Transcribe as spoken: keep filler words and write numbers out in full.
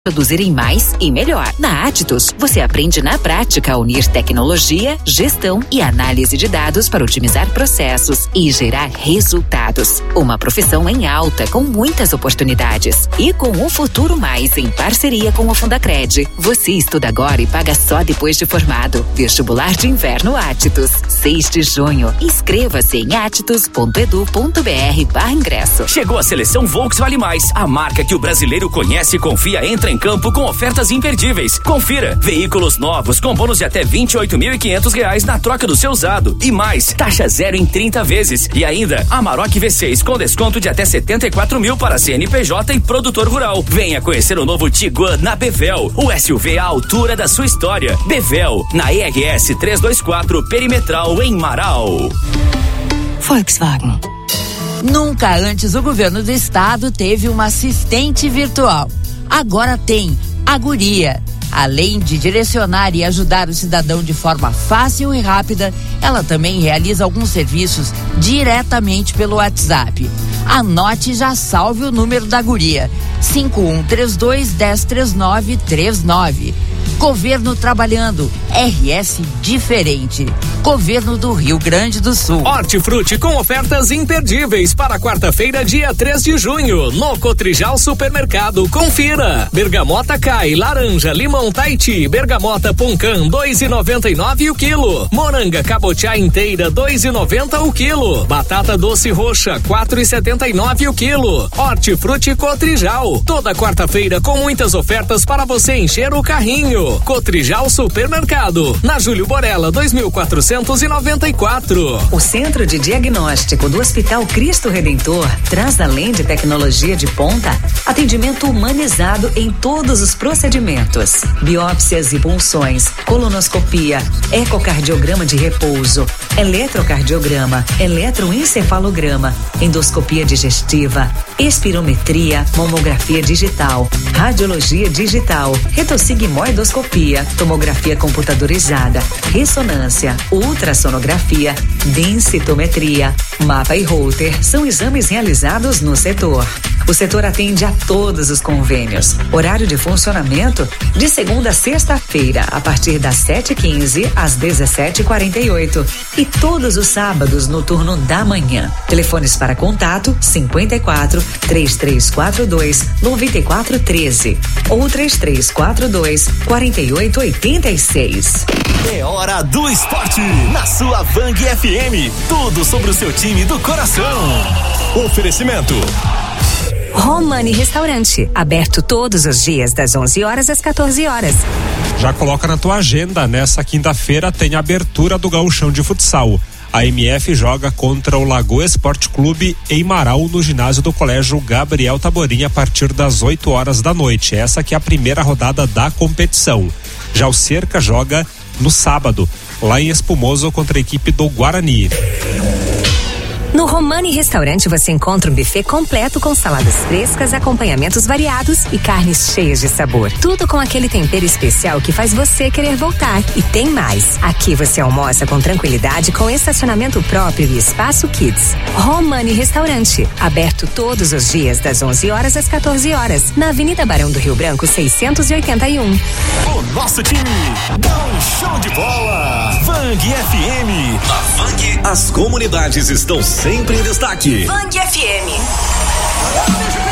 produzirem mais e melhor. Na Attus, você aprende na prática a unir tecnologia, gestão e análise de dados para otimizar processos e gerar resultados. Uma profissão em alta com muitas oportunidades. E com o Futuro Mais em parceria com o Fundacred. Você estuda agora e paga só depois de formado. Vestibular de Inverno Attus, seis de junho. Inscreva-se em attus ponto edu ponto br barra ingresso. Chegou a seleção Volks Vale Mais, a marca que o brasileiro conhece e confia. Entra em campo com ofertas imperdíveis. Confira, veículos novos com bônus de até vinte e oito mil e quinhentos reais na troca do seu usado. E mais, taxa zero em trinta vezes. E ainda, Amarok V seis com desconto de até setenta e quatro mil para C N P J e produtor rural. Venha conhecer o novo Tiguan na Bevel, o S U V à altura da sua história. Bevel, na E R S trezentos e vinte e quatro Perimetral em Marau. Volkswagen. Nunca antes o governo do estado teve uma assistente virtual. Agora tem a Guria. Além de direcionar e ajudar o cidadão de forma fácil e rápida, ela também realiza alguns serviços diretamente pelo WhatsApp. Anote e já salve o número da Guria: cinco um três dois, um zero três nove três nove. Governo trabalhando, R S diferente. Governo do Rio Grande do Sul. Hortifruti com ofertas imperdíveis para quarta-feira, dia três de junho, no Cotrijal Supermercado. Confira: bergamota Cai, laranja, limão Tahiti, bergamota Puncan, dois e noventa e nove o quilo. Moranga cabotiá inteira, dois e noventa o quilo. Batata doce roxa, quatro e setenta e nove o quilo. Hortifruti Cotrijal, toda quarta-feira com muitas ofertas para você encher o carrinho. Cotrijal Supermercado, na Júlio Borella, dois mil quatrocentos e noventa e quatro. O Centro de Diagnóstico do Hospital Cristo Redentor traz, além de tecnologia de ponta, atendimento humanizado em todos os procedimentos: biópsias e punções, colonoscopia, ecocardiograma de repouso, eletrocardiograma, eletroencefalograma, endoscopia digestiva, espirometria, mamografia digital, radiologia digital, retossigmoidoscopia, tomografia computadorizada, ressonância, ultrassonografia, densitometria, mapa e Holter são exames realizados no setor. O setor atende a todos os convênios. Horário de funcionamento de segunda a sexta-feira, a partir das sete e quinze às dezessete e quarenta e oito, e todos os sábados no turno da manhã. Telefones para contato: cinquenta e quatro, três três quatro dois, noventa e quatro treze ou três três quatro dois, quarenta e oito oitenta e seis. É hora do esporte na sua Vang F M. Tudo sobre o seu time do coração. Oferecimento: Romani Restaurante, aberto todos os dias das onze horas às quatorze horas. Já coloca na tua agenda, nessa quinta-feira tem a abertura do Gauchão de Futsal. A M F joga contra o Lagoa Esporte Clube em Marau, no ginásio do Colégio Gabriel Taborim, a partir das oito horas da noite. Essa que é a primeira rodada da competição. Já o Cerca joga no sábado, lá em Espumoso, contra a equipe do Guarani. No Romani Restaurante você encontra um buffet completo com saladas frescas, acompanhamentos variados e carnes cheias de sabor. Tudo com aquele tempero especial que faz você querer voltar. E tem mais. Aqui você almoça com tranquilidade, com estacionamento próprio e espaço kids. Romani Restaurante, aberto todos os dias das onze horas às quatorze horas, na Avenida Barão do Rio Branco, seiscentos e oitenta e um. O nosso time dá um show de bola. Vang F M. Na Vang, as comunidades estão sempre em destaque. Vang F M.